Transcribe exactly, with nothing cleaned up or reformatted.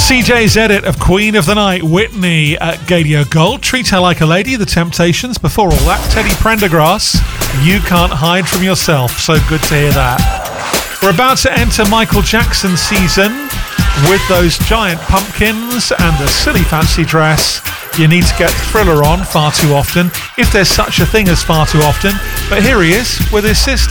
C J's edit of Queen of the Night, Whitney at Gadio Gold. Treat Her Like a Lady, The Temptations. Before all that, Teddy Prendergrass, You Can't Hide From Yourself. So good to hear that. We're about to enter Michael Jackson season with those giant pumpkins and a silly fancy dress. You need to get Thriller on far too often, if there's such a thing as far too often. But here he is with his sister.